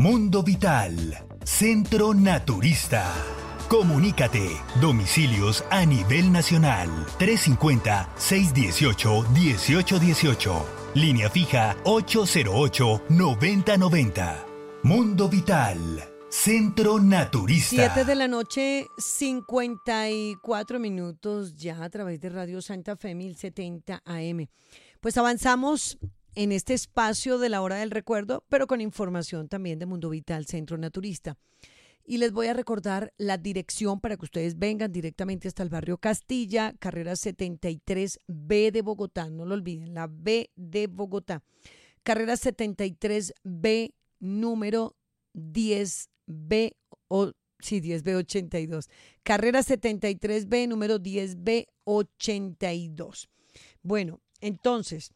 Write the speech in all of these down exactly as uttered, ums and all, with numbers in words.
Mundo Vital, Centro Naturista. Comunícate, domicilios a nivel nacional, trescientos cincuenta, seiscientos dieciocho, dieciocho dieciocho. Línea fija ocho cero ocho, noventa noventa. Mundo Vital, Centro Naturista. Siete de la noche, cincuenta y cuatro minutos ya a través de Radio Santa Fe mil setenta A M. Pues avanzamos en este espacio de la hora del recuerdo, pero con información también de Mundo Vital, Centro Naturista. Y les voy a recordar la dirección para que ustedes vengan directamente hasta el barrio Castilla, carrera setenta y tres B de Bogotá, no lo olviden, la B de Bogotá. Carrera setenta y tres B, número diez B, o, sí, diez B ochenta y dos. Carrera setenta y tres B, número diez B ochenta y dos. Bueno, entonces,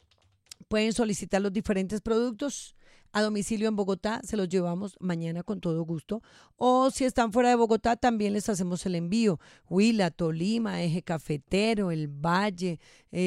pueden solicitar los diferentes productos a domicilio en Bogotá, se los llevamos mañana con todo gusto. O si están fuera de Bogotá, también les hacemos el envío. Huila, Tolima, Eje Cafetero, El Valle,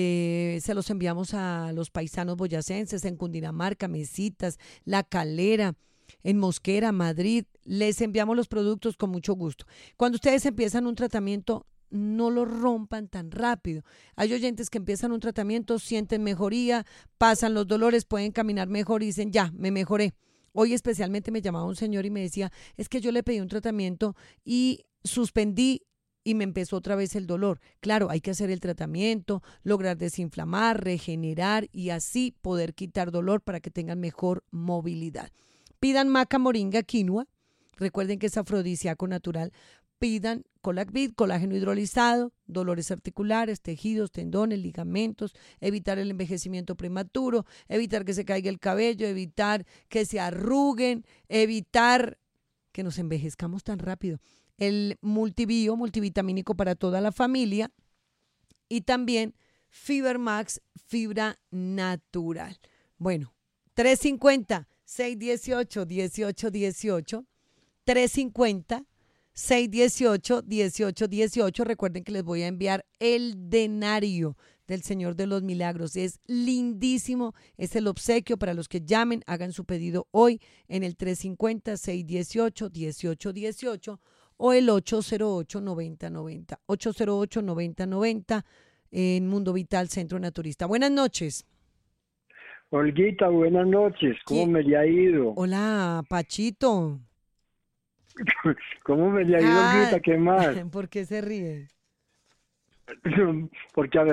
eh, se los enviamos a los paisanos boyacenses en Cundinamarca, Mesitas, La Calera, en Mosquera, Madrid. Les enviamos los productos con mucho gusto. Cuando ustedes empiezan un tratamiento, no lo rompan tan rápido. Hay oyentes que empiezan un tratamiento, sienten mejoría, pasan los dolores, pueden caminar mejor y dicen, ya, me mejoré. Hoy especialmente me llamaba un señor y me decía, es que yo le pedí un tratamiento y suspendí y me empezó otra vez el dolor. Claro, hay que hacer el tratamiento, lograr desinflamar, regenerar y así poder quitar dolor para que tengan mejor movilidad. Pidan maca, moringa, quinoa. Recuerden que es afrodisíaco natural. Pidan Colacvid, colágeno hidrolizado, dolores articulares, tejidos, tendones, ligamentos, evitar el envejecimiento prematuro, evitar que se caiga el cabello, evitar que se arruguen, evitar que nos envejezcamos tan rápido. El multibio, multivitamínico para toda la familia y también Fibermax, fibra natural. Bueno, trescientos cincuenta, seiscientos dieciocho, dieciocho dieciocho, trescientos cincuenta, seiscientos dieciocho, dieciocho dieciocho. Recuerden que les voy a enviar el denario del Señor de los Milagros. Es lindísimo, es el obsequio para los que llamen, hagan su pedido hoy en el trescientos cincuenta, seiscientos dieciocho, dieciocho dieciocho o el ocho cero ocho, noventa noventa. ocho cero ocho, noventa noventa en Mundo Vital, Centro Naturista. Buenas noches. Olguita, buenas noches. ¿Cómo ¿Qué? me le ha ido? Hola, Pachito. ¿Cómo me le ha ido, Ah, Olguita? ¿Qué más? ¿por qué se ríe? Porque a